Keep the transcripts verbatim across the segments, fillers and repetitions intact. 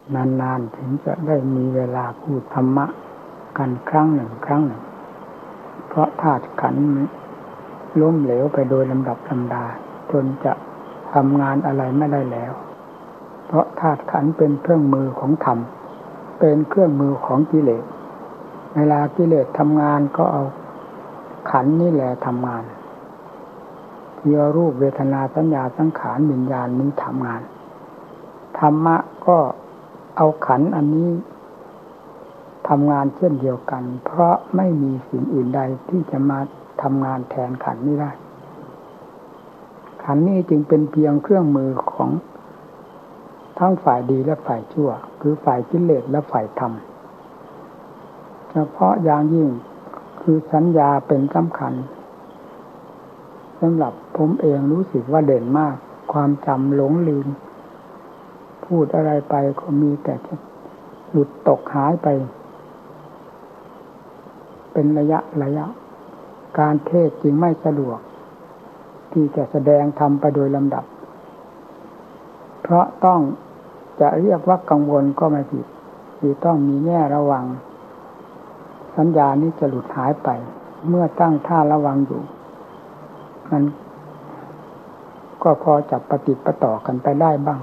นานๆถึงจะได้มีเวลาพูดธรรมะกันครั้งหนึ่งครั้งหนึ่งเพราะธาตุขันธ์ล้มเหลวไปโดยลำดับลำดาจนจะทำงานอะไรไม่ได้แล้วเพราะธาตุขันธ์เป็นเครื่องมือของธรรมเป็นเครื่องมือของกิเลสเวลากิเลสทำงานก็เอาขันธ์นี่แหละทำงานเยื่อรูปเวทนาสัญญาสังขารวิญญาณนี้ทำงานธรรมะก็เอาขันธ์อันนี้ทำงานเช่นเดียวกันเพราะไม่มีสิ่งอื่นใดที่จะมาทำงานแทนขันธ์นี้ได้ขันธ์นี้จึงเป็นเพียงเครื่องมือของทั้งฝ่ายดีและฝ่ายชั่วคือฝ่ายกิเลสและฝ่ายธรรมเฉพาะอย่างยิ่งคือสัญญาเป็นสำคัญสำหรับผมเองรู้สึกว่าเด่นมากความจำหลงลืมพูดอะไรไปก็มีแต่จะหลุดตกหายไปเป็นระยะระยะการเทศจึงไม่สะดวกที่จะแสดงธรรมไปโดยลำดับเพราะต้องจะเรียกว่ากังวลก็ไม่ผิดคือต้องมีแง่ระวังสัญญานี้จะหลุดหายไปเมื่อตั้งท่าระวังอยู่มันก็พอจับปฏิปต่อกันไปได้บ้าง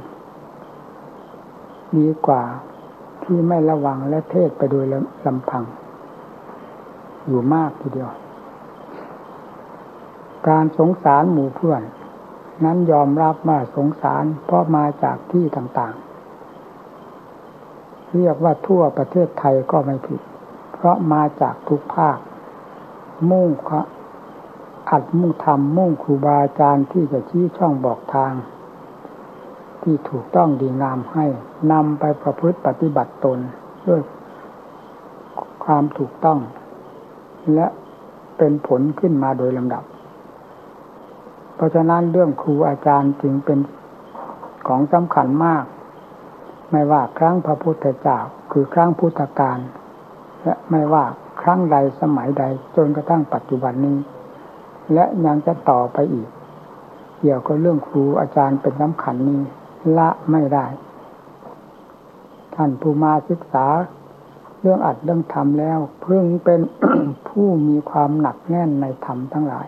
ดีกว่าที่ไม่ระวังและเทศไปโดยลำพังอยู่มากทีเดียวการสงสารหมู่เพื่อนนั้นยอมรับว่าสงสารเพราะมาจากที่ต่างๆเรียกว่าทั่วประเทศไทยก็ไม่ผิดเพราะมาจากทุกภาคมุ่งอัดมุ่งทำมุ่งครูบาอาจารย์ที่จะชี้ช่องบอกทางที่ถูกต้องดีงามให้นำไปประพฤติปฏิบัติตนด้วยความถูกต้องและเป็นผลขึ้นมาโดยลำดับเพราะฉะนั้นเรื่องครูอาจารย์จึงเป็นของสำคัญมากไม่ว่าครั้งพระพุทธเจ้าคือครั้งพุทธกาลและไม่ว่าครั้งใดสมัยใดจนกระทั่งปัจจุบันนี้และยังจะต่อไปอีกเกี่ยวกับเรื่องครูอาจารย์เป็นสำคัญนี้ละไม่ได้ท่านผู้มาศึกษาเรื่องอัดเรื่องธรรมแล้วเพิ่งเป็น ผู้มีความหนักแน่นในธรรมทั้งหลาย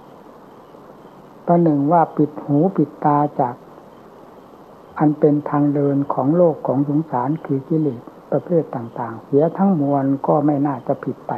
ประหนึ่งว่าปิดหูปิดตาจากอันเป็นทางเดินของโลกของสงสารคือกิเลสประเภทต่างๆเสียทั้งมวลก็ไม่น่าจะผิดไป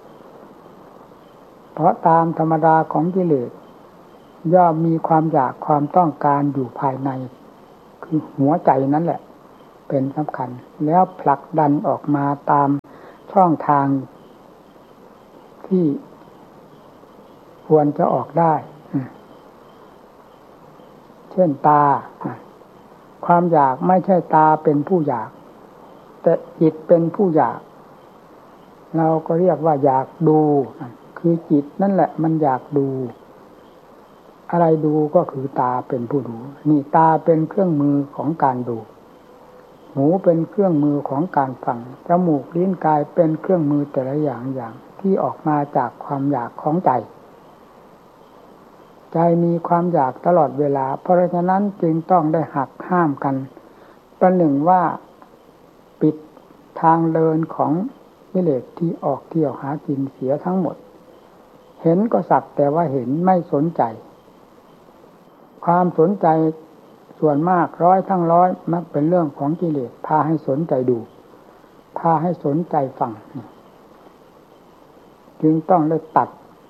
เพราะตามธรรมดาของกิเลสย่อมมีความอยากความต้องการอยู่ภายในคือหัวใจนั่นแหละเป็นสำคัญแล้วผลักดันออกมาตามช่องทางที่ควรจะออกได้เช่นตาความอยากไม่ใช่ตาเป็นผู้อยากแต่จิตเป็นผู้อยากเราก็เรียกว่าอยากดูคือจิตนั่นแหละมันอยากดูอะไรดูก็คือตาเป็นผู้ดูนี่ตาเป็นเครื่องมือของการดูหูเป็นเครื่องมือของการฟังจมูกลิ้นกายเป็นเครื่องมือแต่ละอย่างอย่างที่ออกมาจากความอยากของใจใจมีความอยากตลอดเวลาเพราะฉะนั้นจึงต้องได้หักห้ามกันประหนึ่งว่าปิดทางเดินของกิเลสที่ออกเที่ยวหากินเสียทั้งหมดเห็นก็สักแต่ว่าเห็นไม่สนใจความสนใจส่วนมากร้อยทั้งร้อยมักเป็นเรื่องของกิเลสพาให้สนใจดูพาให้สนใจฟังจึงต้องได้ตัด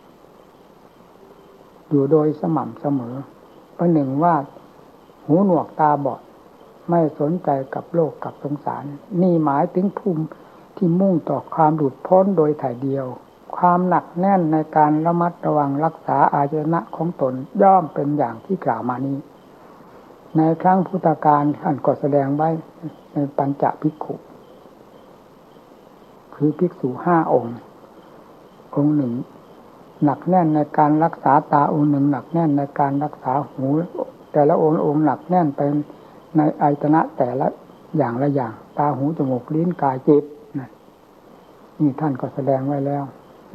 อยู่โดยสม่ำเสมอประหนึ่งว่าหูหนวกตาบอดไม่สนใจกับโลกกับสงสารนี่หมายถึงภูมิที่มุ่งต่อความหลุดพ้นโดยถ่ายเดียวความหนักแน่นในการระมัดระวังรักษาอาชนะของตนย่อมเป็นอย่างที่กล่าวมานี้ในครั้งพุทธกาลท่านก็แสดงไว้ในปัญจภิกขุคือภิกษุห้าองค์องค์หนึ่งหนักแน่นในการรักษาตาองค์หนึ่งหนักแน่นในการรักษาหูแต่ละองค์องค์หนักแน่นไปในอายตนะแต่ละอย่างละอย่างตาหูจมูกลิ้นกายจิตนี่ท่านก็แสดงไว้แล้ว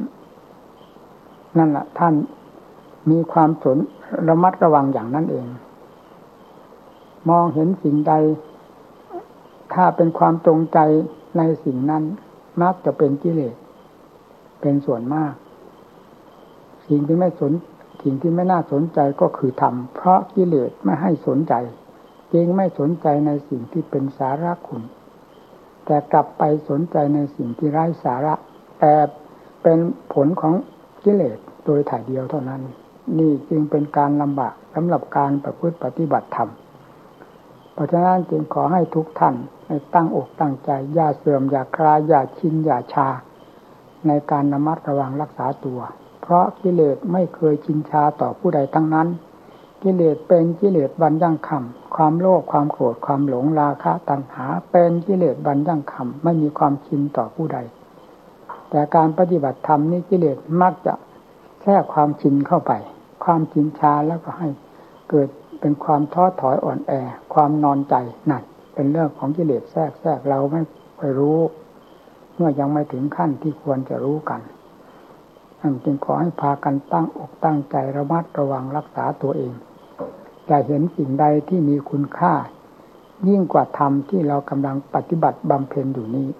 นั่นแหละท่านมีความสนระมัดระวังอย่างนั้นเองมองเห็นสิ่งใดทถ้าเป็นความจงใจในสิ่งนั้นมักจะเป็นกิเลสเป็นส่วนมากสิ่งที่ไม่สนสิ่งที่ไม่น่าสนใจก็คือธรรมเพราะกิเลสไม่ให้สนใจจึงไม่สนใจในสิ่งที่เป็นสาระคุณแต่กลับไปสนใจในสิ่งที่ไร้สาระแต่เป็นผลของกิเลสโดยถ่ายเดียวเท่านั้นนี่จึงเป็นการลำบากสำหรับการประพฤติปฏิบัติธรรมเพราะฉะนั้นจึงขอให้ทุกท่านให้ตั้งอกตั้งใจอย่าเสื่อมอย่าคลายอย่าชินอย่าชาในการระมัดระวังรักษาตัวเพราะกิเลสไม่เคยชินชาต่อผู้ใดทั้งนั้นกิเลสเป็นกิเลสบัญญังคำความโลภความโกรธความหลงราคะตัณหาเป็นกิเลสบัญญังคำไม่มีความชินต่อผู้ใดแต่การปฏิบัติธรรมนี้กิเลสมักจะแทรกความชินเข้าไปความชินชาแล้วก็ให้เกิดเป็นความท้อถอยอ่อนแอความนอนใจนั่นเป็นเรื่องของกิเลสแทรกแทรกเราไม่ไปรู้เมื่อยังไม่ถึงขั้นที่ควรจะรู้กันจึงขอให้พากันตั้งอกตั้งใจระมัดระวังรักษาตัวเองอย่าเห็นสิ่งใดที่มีคุณค่ายิ่งกว่าธรรมที่เรากำลังปฏิบัติบำเพ็ญอยู่นี้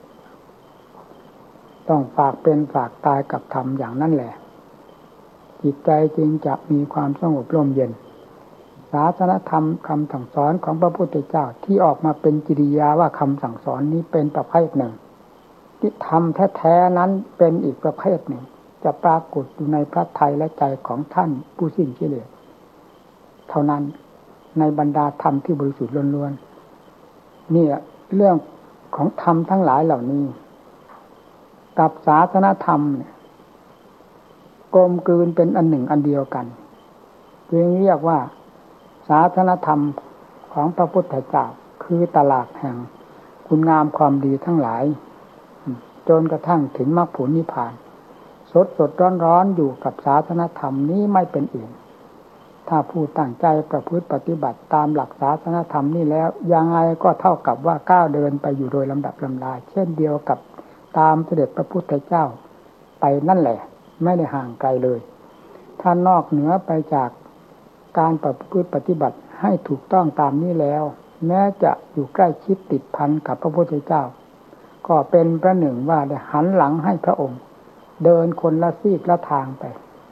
ต้องฝากเป็นฝากตายกับธรรมอย่างนั้นแหละจิตใจจึงจะมีความสงบร่มเย็นศาสนธรรมคำสั่งสอนของพระพุทธเจ้าที่ออกมาเป็นกิริยาว่าคำสั่งสอนนี้เป็นประเภทหนึ่งที่ธรรมแท้ๆนั้นเป็นอีกประเภทหนึ่งจะปรากฏอยู่ในพระทัยและใจของท่านผู้สิ้นกิเลสเท่านั้นในบรรดาธรรมที่บริสุทธิ์ล้วนๆนี่เรื่องของธรรมทั้งหลายเหล่านี้กับศาสนธรรมเนี่ยกลมกลืนเป็นอันหนึ่งอันเดียวกันจึงเรียกว่าศาสนธรรมของพระพุทธเจ้าคือตลาดแห่งคุณงามความดีทั้งหลายจนกระทั่งถึงมรรคผลนิพพานสดสดร้อนร้อนอยู่กับศาสนธรรมนี้ไม่เป็นอื่นถ้าผู้ตั้งใจประพฤติปฏิบัติตามหลักศาสนธรรมนี้แล้วยังไงก็เท่ากับว่าก้าวเดินไปอยู่โดยลำดับลำดาเช่นเดียวกับตามเสด็จพระพุทธเจ้าไปนั่นแหละไม่ได้ห่างไกลเลยถ้านอกเหนือไปจากการประพฤติปฏิบัติให้ถูกต้องตามนี้แล้วแม้จะอยู่ใกล้ชิดติดพันกับพระพุทธเจ้าก็เป็นประหนึ่งว่าได้หันหลังให้พระองค์เดินคนละซีกละทางไป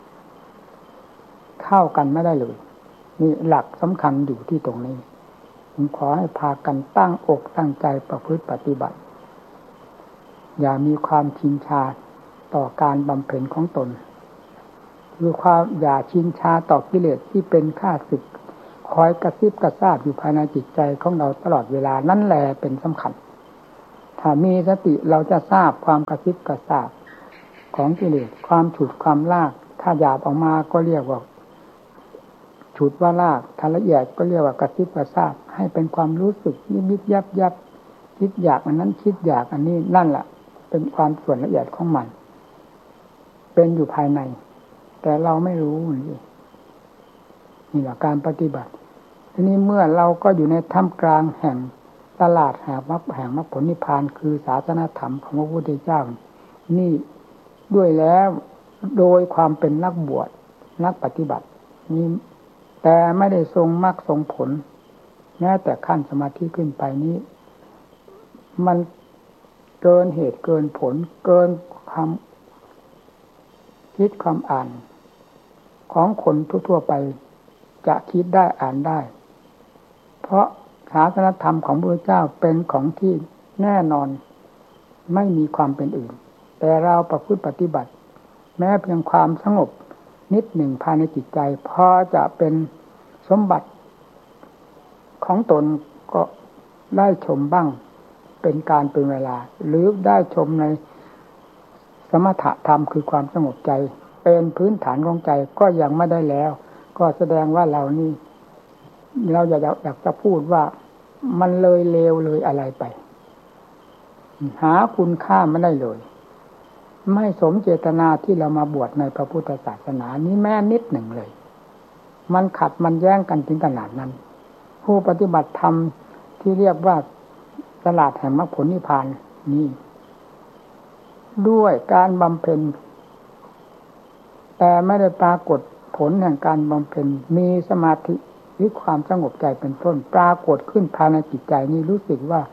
เข้ากันไม่ได้เลยนี่หลักสำคัญอยู่ที่ตรงนี้ผมขอให้พากันตั้งอกตั้งใจประพฤติปฏิบัติอย่ามีความชินชาต่อการบำเพ็ญของตนคือความอย่าชินชาต่อกิเลสที่เป็นข้าศึกคอยกระซิบกระซาบอยู่ภายในจิตใจของเราตลอดเวลานั่นแหละเป็นสำคัญถ้ามีสติเราจะทราบความกระซิบกระซาบของกิเลสความฉุดความลากถ้าหยาบออกมาก็เรียกว่าฉุดว่าลากถ้าละเอียดก็เรียกว่ากระซิบกระซาบให้เป็นความรู้สึกนิมิตยับยับคิดอยากอันนั้นคิดอยากอันนี้นั่นแหละเป็นความส่วนละเอียดของมันเป็นอยู่ภายในแต่เราไม่รู้นี่นี่แหละการปฏิบัติทีนี้เมื่อเราก็อยู่ในท่ามกลางแห่งตลาดแห่งมรรคแห่งมรรคผลนิพพานคือศาสนธรรมของพระพุทธเจ้านี่ด้วยแล้วโดยความเป็นนักบวชนักปฏิบัตินี่แต่ไม่ได้ทรงมรรคทรงผลแม้แต่ขั้นสมาธิขึ้นไปนี้มันเกินเหตุเกินผลเกินความคิดความอ่านของคนทั่วๆไปจะคิดได้อ่านได้เพราะศาสนธรรมของพระพุทธเจ้าเป็นของที่แน่นอนไม่มีความเป็นอื่นแต่เราประพฤติปฏิบัติแม้เพียงความสงบนิดหนึ่งภายในจิตใจพอจะเป็นสมบัติของตนก็ได้ชมบ้างเป็นการเป็นเวลาหรือได้ชมในสมถะธรรมคือความสงบใจเป็นพื้นฐานของใจก็ยังไม่ได้แล้วก็แสดงว่าเรานี่เราอยากอยากจะพูดว่ามันเลยเลวเลยอะไรไปหาคุณค่าไม่ได้เลยไม่สมเจตนาที่เรามาบวชในพระพุทธศาสนานี้แม้นิดหนึ่งเลยมันขัดมันแย้งกันถึงขนาดนั้นผู้ปฏิบัติธรรมที่เรียกว่าตลาดแห่งมรรคผลนิพพานนี้ด้วยการบำเพ็ญแต่ไม่ได้ปรากฏผลแห่งการบำเพ็ญมีสมาธิหรือความสงบใจเป็นต้นปรากฏขึ้นภายในจิตใจนี้รู้สึกว่า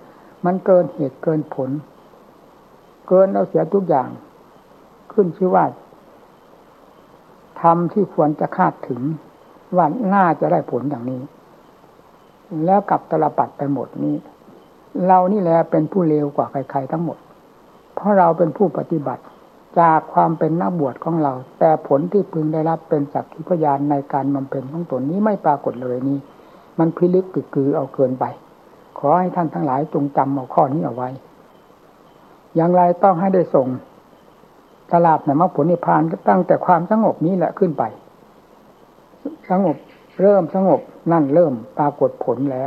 มันเกินเหตุเกินผลเกินเอาเสียทุกอย่างขึ้นชื่อว่าทำที่ควรจะคาดถึงว่าน่าจะได้ผลอย่างนี้แล้วกลับตลปัดไปหมดนี้เรานี่แหละเป็นผู้เลวกว่าใครๆทั้งหมดเพราะเราเป็นผู้ปฏิบัติจากความเป็นนักบวชของเราแต่ผลที่พึงได้รับเป็นสักขีพยานในการบำเพ็ญของตนนี้ไม่ปรากฏเลยนี้มันพิลึกกึกกือเอาเกินไปขอให้ท่านทั้งหลายจงจำเอาข้อนี้เอาไว้อย่างไรต้องให้ได้ส่งตลาดในมรรคผลนิพพานก็ตั้งแต่ความสงบนี้แหละขึ้นไปสงบเริ่มสงบนั่นเริ่มปรากฏผลแล้ว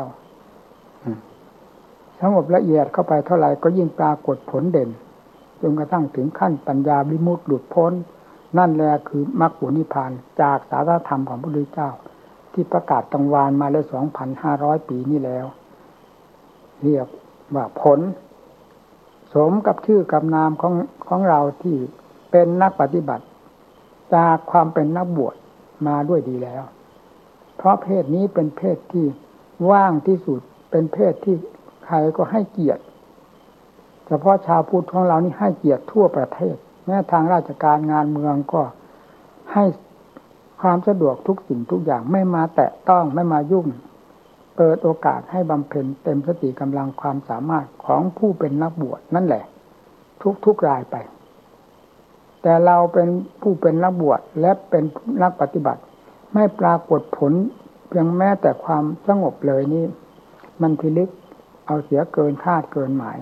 สงบละเอียดเข้าไปเท่าไหร่ก็ยิ่งปรากฏผลเด่นจนกระทั่งถึงขั้นปัญญาวิมุตติหลุดพ้นนั่นแหละคือมรรคผลนิพพานจากศาสนธรรมของพระพุทธเจ้าที่ประกาศตังวานมาแล้ว สองพันห้าร้อย ปีนี้แล้วเรียกว่าผลสมกับชื่อกับนามของของเราที่เป็นนักปฏิบัติจากความเป็นนักบวชมาด้วยดีแล้วเพราะเพศนี้เป็นเพศที่ว่างที่สุดเป็นเพศที่ใครก็ให้เกียรติเฉพาะชาวพุทธของเรานี่ให้เกียรติทั่วประเทศแม้ทางราชการงานเมืองก็ให้ความสะดวกทุกสิ่งทุกอย่างไม่มาแตะต้องไม่มายุ่งเปิดโอกาสให้บำเพ็ญเต็มสติกำลังความสามารถของผู้เป็นนักบวชนั่นแหละทุกๆรายไปแต่เราเป็นผู้เป็นนักบวชและเป็นนักปฏิบัติไม่ปรากฏผลเพียงแม้แต่ความสงบเลยนี่มันพิลึกเอาเสียเกินคาดเกินหมาย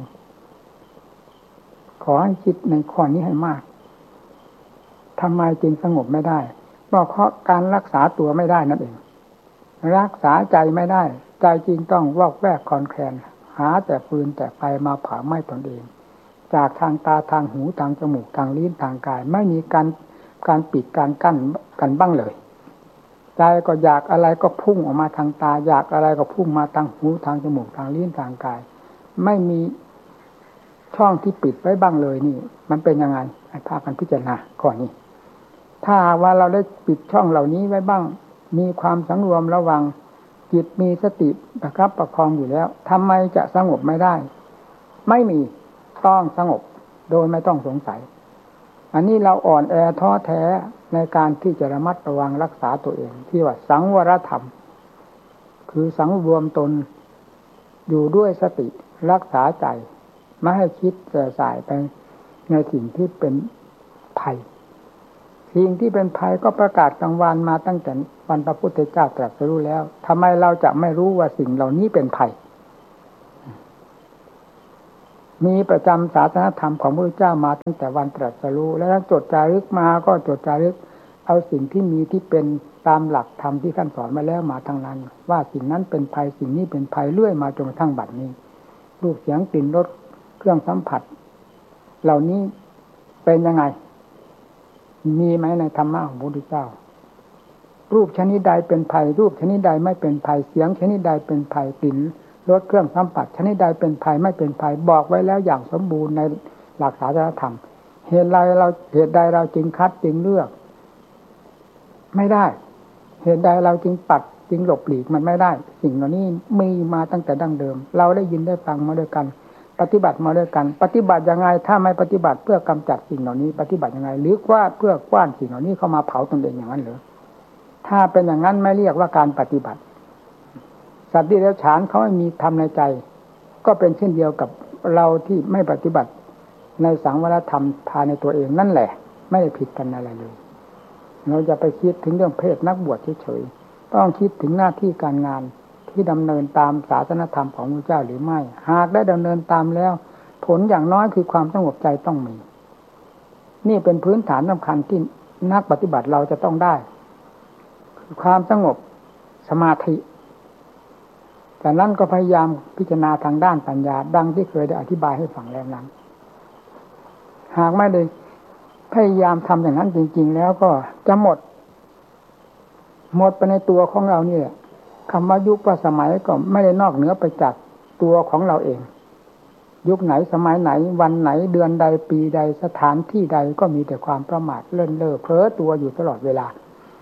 ขอให้คิดในข้อนี้ให้มากทำไมจึงสงบไม่ได้เพราะการรักษาตัวไม่ได้นั่นเองรักษาใจไม่ได้ใจจริงต้องวอกแวกคลอนแคลนหาแต่ฟืนแต่ไฟมาเผาไหม้ตนเองจากทางตาทางหูทางจมูกทางลิ้นทางกายไม่มีการการปิดการกั้นกันบ้างเลยใจก็อยากอะไรก็พุ่งออกมาทางตาอยากอะไรก็พุ่งมาทางหูทางจมูกทางลิ้นทางกายไม่มีช่องที่ปิดไว้บ้างเลยนี่มันเป็นยังไงให้พากันพิจารณาข้อนี้ถ้าว่าเราได้ปิดช่องเหล่านี้ไว้บ้างมีความสังรวมระวังจิตมีสติประคับประคองอยู่แล้วทำไมจะสงบไม่ได้ไม่มีต้องสงบโดยไม่ต้องสงสัยอันนี้เราอ่อนแอท้อแท้ในการที่จะระมัดระวังรักษาตัวเองที่ว่าสังวรธรรมคือสังรวมตนอยู่ด้วยสติรักษาใจไม่ให้คิดแต่สายไปในสิ่งที่เป็นภัยสิ่งที่เป็นภัยก็ประกาศกลางวันมาตั้งแต่วันพระพุทธเจ้าตรัสรู้แล้วทำไมเราจะไม่รู้ว่าสิ่งเหล่านี้เป็นภัยมีประจำศาสนธรรมของพระพุทธเจ้ามาตั้งแต่วันตรัสรู้แล้วจดจารึกมาก็จดจารึกเอาสิ่งที่มีที่เป็นตามหลักธรรมที่ท่านสอนมาแล้วมาทั้งนั้นว่าสิ่งนั้นเป็นภัยสิ่งนี้เป็นภัยเรื่อยมาจนกระทั่งบัดนี้รูปเสียงกลิ่นรสเครื่องสัมผัสเหล่านี้เป็นยังไงมีไหมในธรรมะของพระพุทธเจ้ารูปชนิดใดเป็นภัยรูปชนิดใดไม่เป็นภัยเสียงชนิดใดเป็นภัยกลิ่นรสเครื่องสัมผัสชนิดใดเป็นภัยไม่เป็นภัยบอกไว้แล้วอย่างสมบูรณ์ในหลักศาสนธรรมเหตุใดเราเหตุใดเราจึงคัดจึงเลือกไม่ได้เหตุใดเราจึงปัดจึงหลบหลีกมันไม่ได้สิ่งเหล่านี้มีมาตั้งแต่ดั้งเดิมเราได้ยินได้ฟังมาด้วยกันปฏิบัติมาด้วยกันปฏิบัติยังไงถ้าไม่ปฏิบัติเพื่อกำจัดสิ่งเหล่านี้ปฏิบัติยังไงหรือว่าเพื่อกว้านสิ่งเหล่านี้เข้ามาเผาตนเองอย่างนั้นหรือถ้าเป็นอย่างนั้นไม่เรียกว่าการปฏิบัติสัตว์ที่เลี้ยงฉานเขาไม่มีธรรมในใจก็เป็นเช่นเดียวกับเราที่ไม่ปฏิบัติในสังวรธรรมภายในตัวเองนั่นแหละไม่ได้ผิดกันอะไรเลยเราจะไปคิดถึงเรื่องเพศนักบวชเฉยๆต้องคิดถึงหน้าที่การงานที่ดำเนินตามศาสนธรรมของพระเจ้าหรือไม่หากได้ดำเนินตามแล้วผลอย่างน้อยคือความสงบใจต้องมีนี่เป็นพื้นฐานสำคัญที่นักปฏิบัติเราจะต้องได้คือความสงบสมาธิแต่นั้นก็พยายามพิจารณาทางด้านปัญญาดังที่เคยได้อธิบายให้ฟังแล้วนั้นหากไม่ได้พยายามทำอย่างนั้นจริงๆแล้วก็จะหมดหมดไปในตัวของเรานี่แหละคำว่ายุคว่าสมัยก็ไม่ได้นอกเหนือไปจากตัวของเราเองยุคไหนสมัยไหนวันไหนเดือนใดปีใดสถานที่ใดก็มีแต่ความประมาทเลิ่นเล่อเพ้อตัวอยู่ตลอดเวลา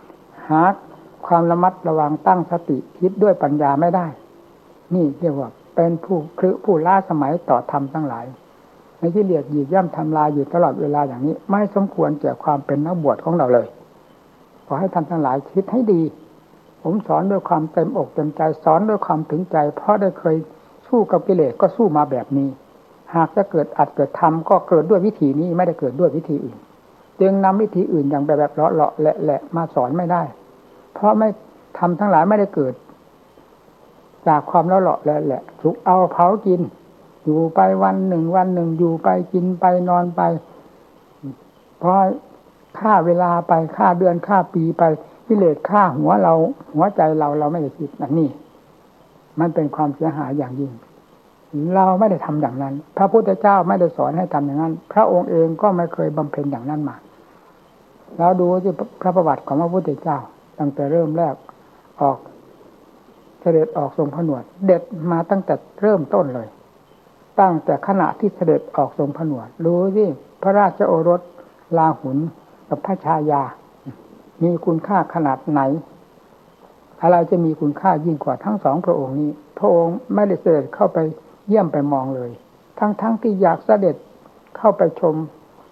หากความระมัดระวังตั้งสติคิดด้วยปัญญาไม่ได้นี่เรียกว่าเป็นผู้คือผู้ล้าสมัยต่อธรรมทั้งหลายในที่เลียดหยีกย่ำทำลายอยู่ตลอดเวลาอย่างนี้ไม่สมควรแก่ความเป็นนักบวชของเราเลยขอให้ท่านทั้งหลายคิดให้ดีผมสอนด้วยความเต็มอกเต็มใจสอนด้วยความถึงใจเพราะได้เคยสู้กับกิเลสก็สู้มาแบบนี้หากจะเกิดอัดเกิดทำก็เกิดด้วยวิธีนี้ไม่ได้เกิดด้วยวิธีอื่นจึงนำวิธีอื่นอย่างแบบแบบเลาะเลาะแหละแหละมาสอนไม่ได้เพราะไม่ทำทั้งหลายไม่ได้เกิดจากความเลาะเลาะแหละแหละสุกเอาเผากินอยู่ไปวันหนึ่งวันหนึ่งอยู่ไปกินไปนอนไปเพราะฆ่าเวลาไปฆ่าเดือนฆ่าปีไปกิเลสฆ่าหัวเราหัวใจเราเราไม่ได้คิดนั่นนี่มันเป็นความเสียหายอย่างยิ่งเราไม่ได้ทำอย่างนั้นพระพุทธเจ้าไม่ได้สอนให้ทำอย่างนั้นพระองค์เองก็ไม่เคยบำเพ็ญอย่างนั้นมาเราดูที่พระประวัติของพระพุทธเจ้าตั้งแต่เริ่มแรกออกเสด็จออกทรงผนวดเด็ดมาตั้งแต่เริ่มต้นเลยตั้งแต่ขณะที่เสด็จออกทรงผนวดรู้สิพระราชโอรสลาหุนกับพระชายามีคุณค่าขนาดไหนอะไรจะมีคุณค่ายิ่งกว่าทั้งสองพระองค์นี้พระองค์ไม่ได้เสด็จเข้าไปเยี่ยมไปมองเลยทั้งๆ ท, ที่อยากเสด็จเข้าไปชม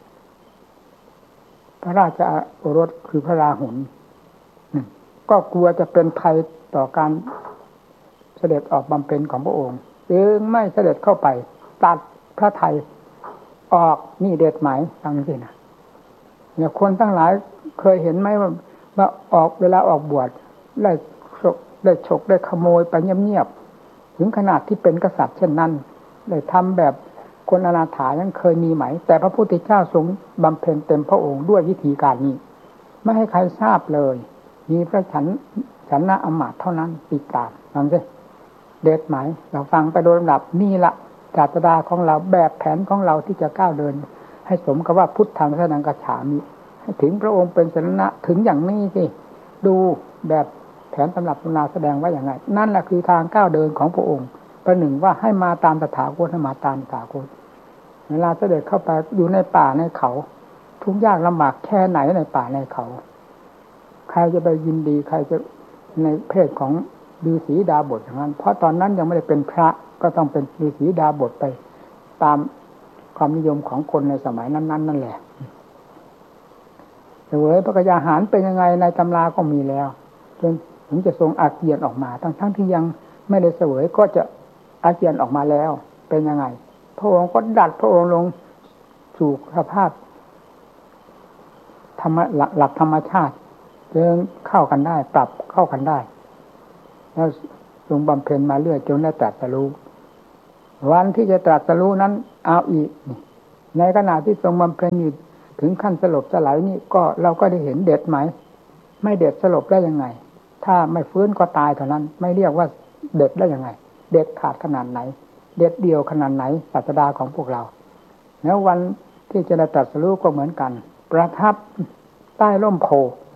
พระราชโอรสคือพระราหุลก็กลัวจะเป็นภัยต่อการเสด็จออกบำเพ็ญของพระองค์จึงไม่เสด็จเข้าไปตัดพระทัยออกนี่เด็ดหมายฟังสินะเนี่ยคนทั้งหลายเคยเห็นไหมว่าว่าออกเวลาออกบวชได้ฉกได้ฉกได้ขโมยไปเงียบๆถึงขนาดที่เป็นกษัตริย์เช่นนั้นได้ทำแบบคนอนาถายังเคยมีไหมแต่พระพุทธเจ้าทรงบำเพ็ญเต็มพระองค์ด้วยวิธีการนี้ไม่ให้ใครทราบเลยมีพระฉันฉันนะอมาตย์เท่านั้นติดตามฟังสิเด็ดหมายเราฟังไปโดยลำดับนี่ละศาสดาของเราแบบแผนของเราที่จะก้าวเดินให้สมกับว่าพุทธังสรณังคัจฉามิให้ถึงพระองค์เป็นสรณะถึงอย่างนี้สิดูแบบแผนตำรับตำราแสดงไว้อย่างไรนั่นแหละคือทางก้าวเดินของพระองค์ประหนึ่งว่าให้มาตามตถาคตให้มาตามตถาคตเวลาเสด็จเข้าไปอยู่ในป่าในเขาทุกยากลำบากแค่ไหนในป่าในเขาใครจะไปยินดีใครจะในเพศของฤาษีดาบทอย่างนั้นเพราะตอนนั้นยังไม่ได้เป็นพระก็ต้องเป็นฤาษีดาบทไปตามความนิยมของคนในสมัยนั้นๆนั่นแหละแต่เว้ยพระกยาหารเป็นยังไงในตำราก็มีแล้วจนถึงจะทรงอาเจียนออกมาทั้งทั้งที่ยังไม่ได้เสวยก็จะอาเจียนออกมาแล้วเป็นยังไงพระองค์ก็ดัดพระองค์ลงสู่สภาพธรรมะหลักธรรมชาติเดินเข้ากันได้ปรับเข้ากันได้แล้วทรงบำเพ็ญมาเรื่อยจนได้ตรัสรู้วันที่จะตรัสรู้นั้นเอาอีกในขณะที่ทรงบำเพ็ญอยู่ถึงขั้นสลบสลายนี่ก็เราก็ได้เห็นเด็ดไหมไม่เด็ดสลบได้ยังไงถ้าไม่ฟื้นก็ตายเท่านั้นไม่เรียกว่าเด็ดได้ยังไงเด็ดขาดขนาดไหนเด็ดเดียวขนาดไหนศาสดาของพวกเราแล้ววันที่จะได้ตรัสรู้ก็เหมือนกันประทับใต้ร่มโพ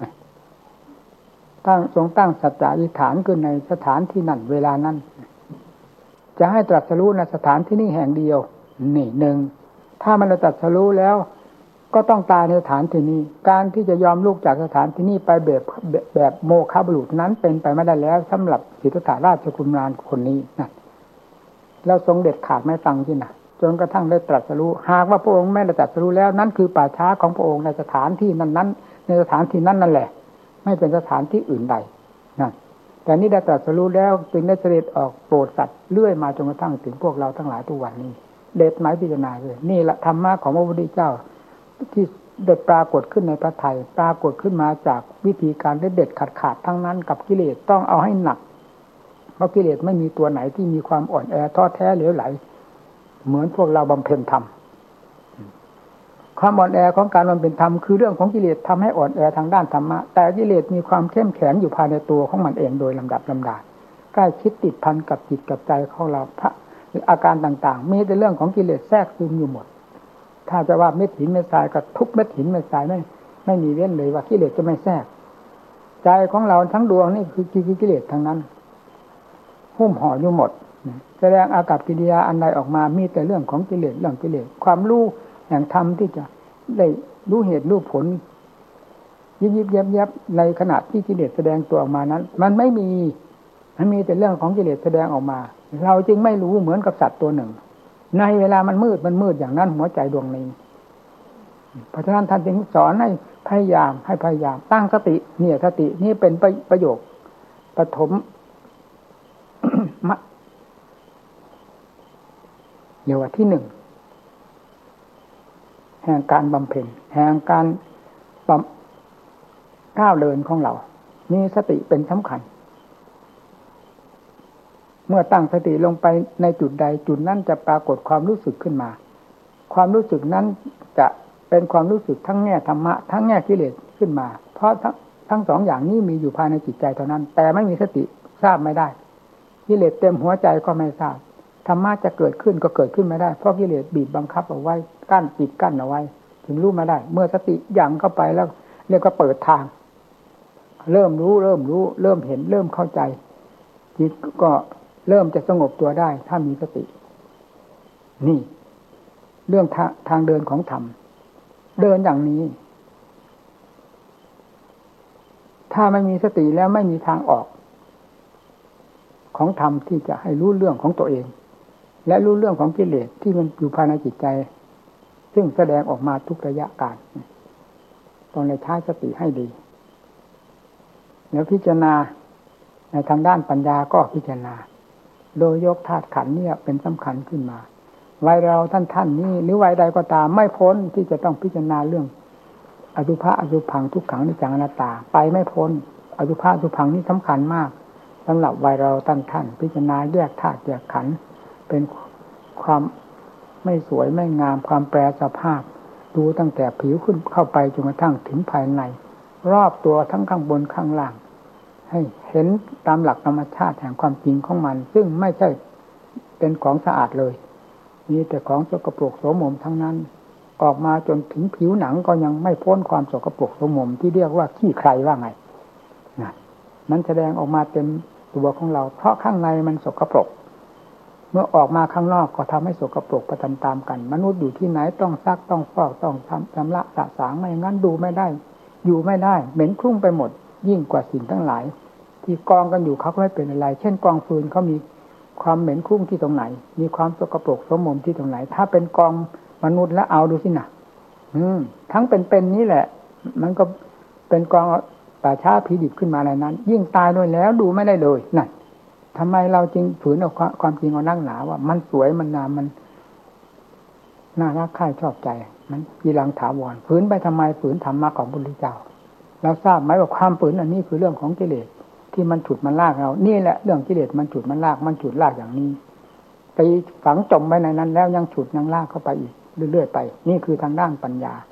ตั้งทรงตั้งสัจจะอธิษฐานขึ้นในสถานที่นั่นเวลานั้นจะให้ตรัสรู้ในสถานที่นี้แห่งเดียวนี่หนึ่งถ้ามันตรัสรู้แล้วก็ต้องตายในสถานที่นี้การที่จะยอมลุกจากสถานที่นี้ไปแบบแบบโมฆะบุรุษนั้นเป็นไปไม่ได้แล้วสำหรับสิทธัตถราชกุมารคนนี้นะแล้วทรงเด็ดขาดไม่ฟังที่นะจนกระทั่งได้ตรัสรู้หากว่าพระองค์ไม่ได้ตรัสรู้แล้วนั่นคือป่าช้าของพระองค์ในสถานที่นั้นๆในสถานที่นั้นนั่นแหละไม่เป็นสถานที่อื่นใดนะแต่นี้ได้ตรัสรู้แล้วจึงได้เสด็จออกโปรดสัตว์เลื่อยมาจนกระทั่งถึงพวกเราทั้งหลายทุกวันนี้เด็ดหมายพิจารณาเลยนี่แหละธรรมะของพระพุทธเจ้าที่ได้ปรากฏขึ้นในพระทัยปรากฏขึ้นมาจากวิธีการเด็ดขาดขาดทั้งนั้นกับกิเลสต้องเอาให้หนักเพราะกิเลสไม่มีตัวไหนที่มีความอ่อนแอท้อแท้เหลวไหลเหมือนพวกเราบำเพ็ญธรรมความอ่อนแอของการบำเพ็ญธรรมคือเรื่องของกิเลสทำให้อ่อนแอทางด้านธรรมะแต่กิเลสมีความเข้มแข็งอยู่ภายในตัวของมันเองโดยลำดับลำดาใกล้ชิดติดพันกับจิตกับใจของเราพระอาการต่างๆมีแต่เรื่องของกิเลสแทรกซึมอยู่หมดถ้าจะว่าเม็ดหินเม็ดทรายก็ทุกเม็ดหินเม็ดทรายไม่ไม่มีเว้นเลยว่ากิเลสจะไม่แทรกใจของเราทั้งดวงนี่คือกิเลสทั้งนั้นหุ้มห่ออยู่หมดแสดงอากัปกิริยาอันใดออกมามีแต่เรื่องของกิเลสเรื่องกิเลสความรู้แห่งธรรมที่จะได้รู้เหตุรู้ผลยิบยิบยับยับในขณะที่กิเลสแสดงตัวออกมานั้นมันไม่มีมันมีแต่เรื่องของกิเลสแสดงออกมาเราจึงไม่รู้เหมือนกับสัตว์ตัวหนึ่งในเวลามันมืดมันมืดอย่างนั้นหัวใจดวงนี้เพราะฉะนั้นท่านจึงสอนให้พยายามให้พยายามตั้งสติเนี่ยสตินี่เป็นประโยคปฐม เรียกว่าที่หนึ่งแห่งการบำเพ็ญแห่งการก้าวเดินของเรามีสติเป็นสำคัญเมื่อตั้งสติลงไปในจุดใดจุดนั้นจะปรากฏความรู้สึกขึ้นมาความรู้สึกนั้นจะเป็นความรู้สึกทั้งแง่ธรรมะทั้งแง่กิเลสขึ้นมาเพราะทั้งทั้งสองอย่างนี้มีอยู่ภายในจิตใจเท่านั้นแต่ไม่มีสติทราบไม่ได้กิเลสเต็มหัวใจก็ไม่ทราบธรรมะจะเกิดขึ้นก็เกิดขึ้นไม่ได้เพราะกิเลสบีบบังคับเอาไว้กั้นปิดกั้นเอาไว้ถึงรู้ไม่ได้เมื่อสติยั่งเข้าไปแล้วเรียกว่าเปิดทางเริ่มรู้เริ่มรู้เริ่มเห็นเริ่มเข้าใจจิตก็เริ่มจะสงบตัวได้ถ้ามีสตินี่เรื่องทางทางเดินของธรรมเดินอย่างนี้ถ้าไม่มีสติแล้วไม่มีทางออกของธรรมที่จะให้รู้เรื่องของตัวเองและรู้เรื่องของกิเลสที่มันอยู่ภายในจิตใจซึ่งแสดงออกมาทุกระยะการต้องเลยใช้สติให้ดีแล้วพิจารณาในทางด้านปัญญาก็พิจารณาโดยยกธาตุขันธ์เนี่ยเป็นสำคัญขึ้นมาวัยเราท่านท่านนี้หรือวัยใดก็ตามไม่พ้นที่จะต้องพิจารณาเรื่องอสุภะอสุภังทุกขังนิจจังอนัตตาไปไม่พ้นอสุภะอสุภังนี่สำคัญมากสำหรับวัยเราท่านท่านพิจารณาแยกธาตุแยกขันธ์เป็นความไม่สวยไม่งามความแปรสภาพดูตั้งแต่ผิวขึ้นเข้าไปจนกระทั่งถึงภายในรอบตัวทั้งข้างบนข้างล่างให้เห็นตามหลักธรรมชาติแห่งความจริงของมันซึ่งไม่ใช่เป็นของสะอาดเลยมีแต่ของสกปรกโสมมทั้งนั้นออกมาจนถึงผิวหนังก็ยังไม่พ้นความสกปรกโสมมที่เรียกว่าขี้ใครว่าไงนะมันแสดงออกมาเต็มตัวของเราเพราะข้างในมันสกปรกเมื่อออกมาข้างนอกก็ทำให้สกปรกไปตามๆกันมนุษย์อยู่ที่ไหนต้องซักต้องฟอกต้องทำชำระสะสางไม่งั้นดูไม่ได้อยู่ไม่ได้เหม็นคลุ้งไปหมดยิ่งกว่าสิ่งทั้งหลายที่กองกันอยู่เขาก็ไม่เป็นอะไรเช่นกองฟืนเขามีความเหม็นคลุ้งที่ตรงไหนมีความสกปรกโสมมที่ตรงไหนถ้าเป็นกองมนุษย์แล้วเอาดูสินะอืมทั้งเป็นๆนี้แหละมันก็เป็นกองป่าช้าผีดิบขึ้นมาในนั้นยิ่งตายด้วยแล้วดูไม่ได้เลยนั่นทำไมเราจึงฝืนเอาความจริงเอานั่งหนาว่ามันสวยมันงามมันน่ารักใคร่ชอบใจมันกีรังถาวรฝืนไปทำไมฝืนธรรมะของพระพุทธเจ้าเราทราบไหมว่าความฝืนอันนี้คือเรื่องของกิเลสที่มันฉุดมันลากเรานี่แหละเรื่องกิเลสมันฉุดมันลากมันฉุดลากอย่างนี้ไปฝังจมไว้ในนั้นแล้วยังฉุดยังลากเข้าไปอีกเรื่อยๆไปนี่คือทางด้านปัญญา